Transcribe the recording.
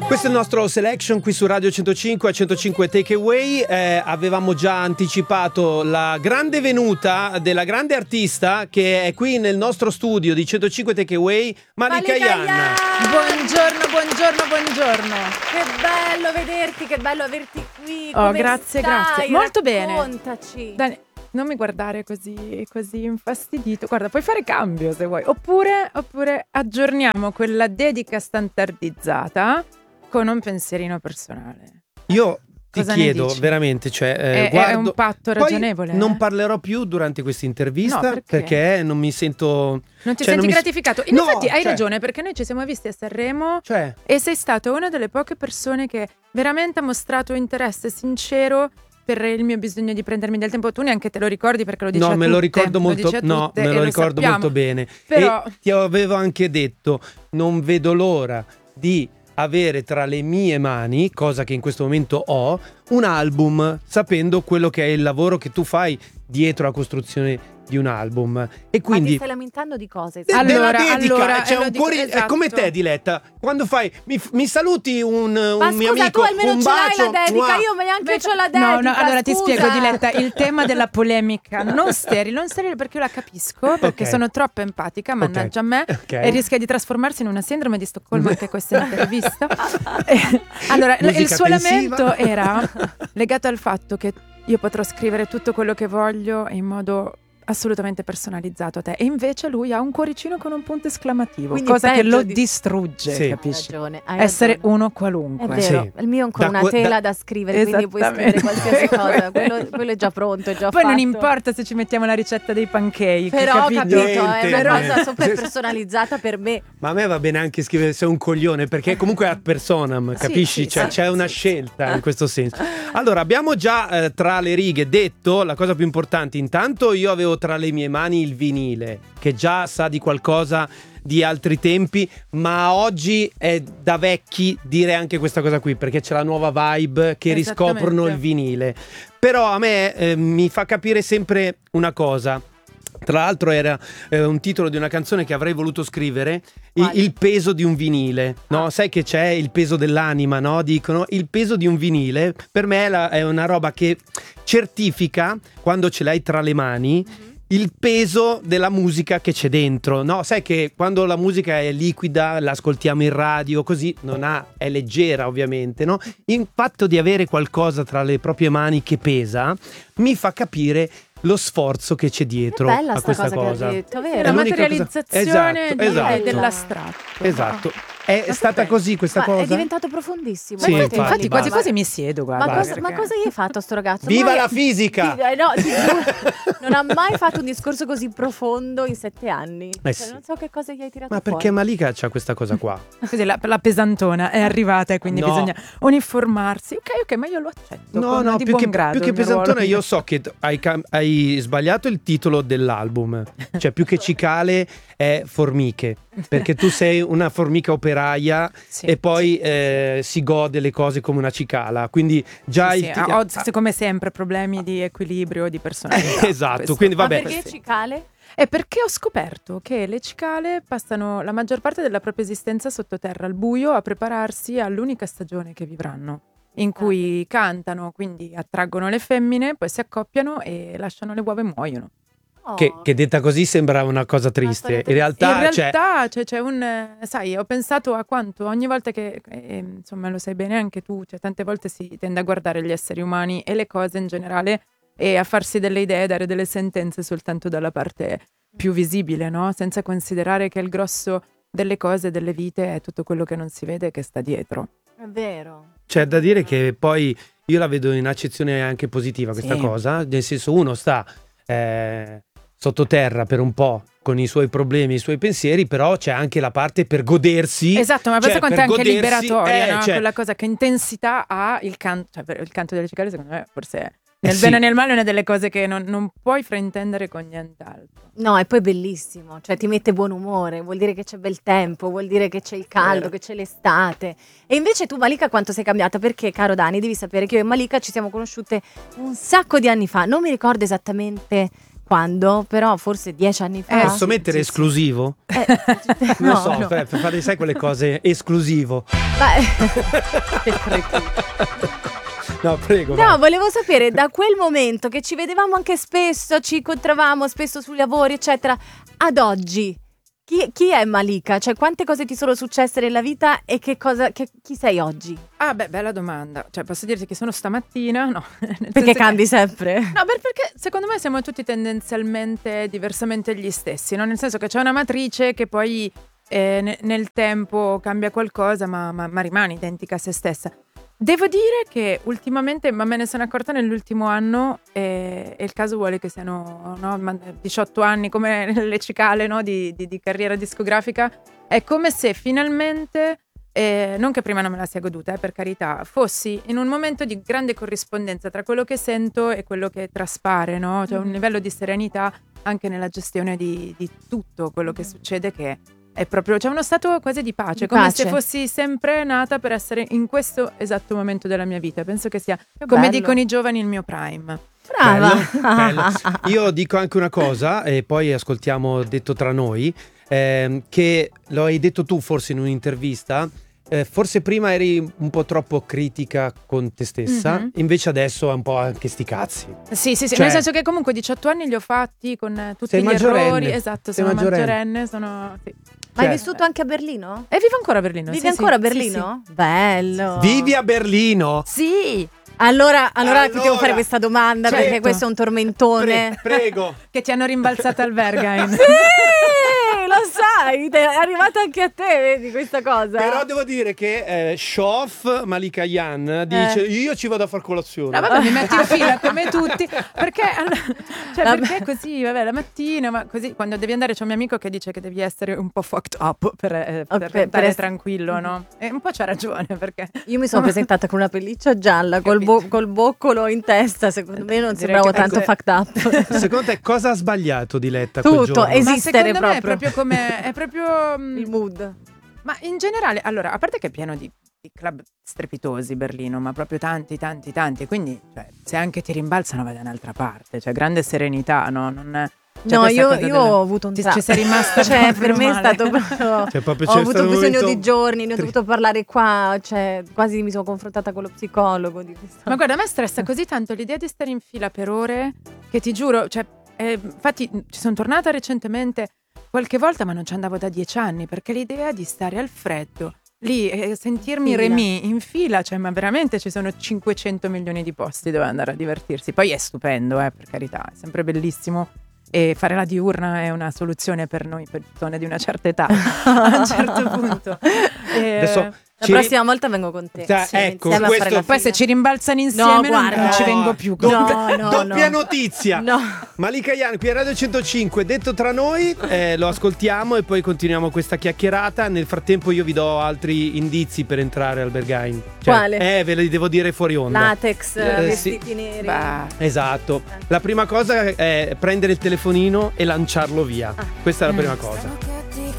Questo è il nostro selection qui su Radio 105 a 105 Takeaway. Avevamo già anticipato la grande venuta della grande artista che è qui nel nostro studio di 105 Takeaway, Malika Ianna. Buongiorno. Che bello vederti, che bello averti qui. Come grazie. stai? Molto bene. Raccontaci. Dani, non mi guardare così infastidito. Guarda, puoi fare cambio se vuoi. Oppure aggiorniamo quella dedica standardizzata con un pensierino personale. Io ti Cosa chiedo ne dici? veramente, È guardo, un patto ragionevole. Poi non parlerò più durante questa intervista, No, perché non mi sento. Non ti senti gratificato? In No, effetti hai ragione, perché noi ci siamo visti a Sanremo e sei stato una delle poche persone che veramente ha mostrato interesse sincero per il mio bisogno di prendermi del tempo. Tu neanche te lo ricordi, perché lo dici a tutte. Me lo ricordo molto. No, me lo ricordo molto bene. Però E ti avevo anche detto, non vedo l'ora di avere tra le mie mani, cosa che in questo momento ho, un album, sapendo quello che è il lavoro che tu fai dietro la costruzione di un album. E quindi Ma ti stai lamentando di cosa? della dedica, c'è un dico, cuore, è come te, Diletta, quando fai mi saluti un Ma mio scusa, amico, tu almeno un ce l'hai bacio, la dedica, io neanche c'ho la dedica. No, allora ti scusa. spiego, Diletta, il tema della polemica non sterile perché io la capisco, perché sono troppo empatica, mannaggia a me, e rischia di trasformarsi in una sindrome di Stoccolma, anche questa intervista. Allora, il suo lamento era legato al fatto che io potrò scrivere tutto quello che voglio in modo assolutamente personalizzato a te, e invece lui ha un cuoricino con un punto esclamativo. Quindi cosa che lo distrugge, capisci? Hai essere ragione. uno qualunque. È vero, il mio è ancora una tela da scrivere, quindi puoi scrivere qualsiasi cosa, quello è già pronto, è già poi fatto. non importa se ci mettiamo la ricetta dei pancake, però capito? è una cosa super personalizzata per me. Ma a me va bene anche scrivere sei un coglione, perché comunque ad personam, capisci? C'è una scelta in questo senso. Allora, abbiamo già tra le righe detto la cosa più importante. Intanto io avevo tra le mie mani il vinile, che già sa di qualcosa di altri tempi, ma oggi è da vecchi dire anche questa cosa qui, perché c'è la nuova vibe che riscoprono il vinile. Però a me mi fa capire sempre una cosa. Tra l'altro era un titolo di una canzone che avrei voluto scrivere, il peso di un vinile, no? Sai che c'è il peso dell'anima, no? Dicono il peso di un vinile, per me è una roba che certifica, quando ce l'hai tra le mani, il peso della musica che c'è dentro, no? Sai che quando la musica è liquida, l'ascoltiamo in radio, così è leggera ovviamente, no? Il fatto di avere qualcosa tra le proprie mani che pesa mi fa capire lo sforzo che c'è dietro a questa cosa. Che hai detto, vero? La materializzazione dell'astratto. Esatto. È stata così questa cosa? È diventato profondissimo. Sì, infatti quasi quasi mi siedo, guarda. Ma cosa gli hai fatto a sto ragazzo? Viva la fisica! Non ha mai fatto un discorso così profondo in 7 anni. Sì. Non so che cosa gli hai tirato Ma fuori. perché Malika c'ha questa cosa qua? Così la pesantona è arrivata e quindi bisogna uniformarsi. Ok, ma io lo accetto. No, di più buon che, grado, più che il mio pesantona, ruolo. io so che hai sbagliato il titolo dell'album. Cioè, più che cicale è formiche. Perché tu sei una formica operaia e poi si gode le cose come una cicala. Quindi già ho come sempre problemi di equilibrio, di personalità. Esatto, questo. quindi vabbè. Ma perché cicale? È perché ho scoperto che le cicale passano la maggior parte della propria esistenza sottoterra, al buio, a prepararsi all'unica stagione che vivranno, in cui cantano, quindi attraggono le femmine, poi si accoppiano e lasciano le uova e muoiono. Che detta così sembra una cosa triste. In realtà c'è un... sai, ho pensato a quanto ogni volta che, insomma lo sai bene anche tu, cioè tante volte si tende a guardare gli esseri umani e le cose in generale e a farsi delle idee, dare delle sentenze soltanto dalla parte più visibile, no? Senza considerare che il grosso delle cose, delle vite, è tutto quello che non si vede e che sta dietro. È vero. C'è da dire che poi io la vedo in accezione anche positiva questa cosa, nel senso uno sta sottoterra per un po' con i suoi problemi, i suoi pensieri, però c'è anche la parte per godersi. Esatto, ma pensa quanto è anche liberatoria, no? Cioè, quella cosa, che intensità ha il canto, cioè il canto delle cicale secondo me forse è nel bene e nel male è una delle cose che non puoi fraintendere con nient'altro. No, e poi bellissimo, cioè ti mette buon umore, vuol dire che c'è bel tempo, vuol dire che c'è il caldo, che c'è l'estate. E invece tu, Malika, quanto sei cambiata? Perché, caro Dani, devi sapere che io e Malika ci siamo conosciute un sacco di anni fa, non mi ricordo esattamente quando, però forse 10 anni fa. Posso mettere esclusivo? Non so, per fare, sai, quelle cose esclusivo. No, prego. No, volevo sapere, da quel momento che ci vedevamo anche spesso, ci incontravamo spesso sui lavori, eccetera, ad oggi, chi è Malika? Cioè, quante cose ti sono successe nella vita e chi sei oggi? Bella domanda. Cioè, posso dirti che sono stamattina? No. Perché cambi sempre? No, perché secondo me siamo tutti tendenzialmente diversamente gli stessi, no? Nel senso che c'è una matrice che poi nel tempo cambia qualcosa, ma rimane identica a se stessa. Devo dire che ultimamente, ma me ne sono accorta nell'ultimo anno, e il caso vuole che siano 18 anni come le cicale, no, di carriera discografica, è come se finalmente, non che prima non me la sia goduta, per carità, fossi in un momento di grande corrispondenza tra quello che sento e quello che traspare, no? Cioè un livello di serenità anche nella gestione di tutto quello che succede, che è proprio, c'è uno stato quasi di pace, come se fossi sempre nata per essere in questo esatto momento della mia vita. Penso che sia, come dicono i giovani, il mio prime. Brava. Bello. Io dico anche una cosa, e poi ascoltiamo Detto tra noi, che lo hai detto tu forse in un'intervista. Forse prima eri un po' troppo critica con te stessa, invece adesso è un po' anche sti cazzi. Sì, cioè, nel senso che comunque 18 anni li ho fatti con tutti gli errori. Esatto, sono maggiorenne. Sì. Ma hai vissuto anche a Berlino? E vivo ancora a Berlino. Vivi ancora a Berlino? Sì. Bello. Vivi a Berlino? Sì. Allora ti devo fare questa domanda, certo, perché questo è un tormentone. Prego. Che ti hanno rimbalzata al Berghain. Sì, lo sai, è arrivata anche a te, vedi questa cosa. Però devo dire che Shof Malika Yan dice io ci vado a far colazione. No, vabbè, mi metti in fila come tutti, perché perché così, vabbè, la mattina, ma così quando devi andare c'è un mio amico che dice che devi essere un po' fucked up per stare tranquillo, no? E un po' c'ha ragione, perché io mi sono presentata con una pelliccia gialla, col boccolo in testa, secondo me non sembravo tanto fucked up. Secondo te cosa ha sbagliato Diletta? Tutto, esistere ma proprio. Me è proprio il mood. Ma in generale, allora, a parte che è pieno di club strepitosi Berlino, ma proprio tanti, quindi cioè, se anche ti rimbalzano vai da un'altra parte, cioè grande serenità, no? No, io ho avuto un ci sei rimasta, cioè per me è stato proprio ho avuto bisogno di giorni, ne ho dovuto parlare qua, cioè quasi mi sono confrontata con lo psicologo di questo. Ma guarda, a me stressa così tanto l'idea di stare in fila per ore che ti giuro, cioè infatti ci sono tornata recentemente qualche volta, ma non ci andavo da 10 anni, perché l'idea di stare al freddo lì e sentirmi Remy in fila, cioè ma veramente ci sono 500 milioni di posti dove andare a divertirsi. Poi è stupendo, per carità, è sempre bellissimo. E fare la diurna è una soluzione per noi persone di una certa età a un certo punto. Adesso la prossima volta vengo con te. Ecco, poi se ci rimbalzano insieme non ci vengo più. Doppia notizia. Malika Yan qui a Radio 105, Detto tra noi, lo ascoltiamo e poi continuiamo questa chiacchierata. Nel frattempo io vi do altri indizi per entrare al Berghain. Quale? Ve li devo dire fuori onda. Latex, vestiti neri. Esatto. La prima cosa è prendere il telefonino e lanciarlo via. Questa è la prima cosa.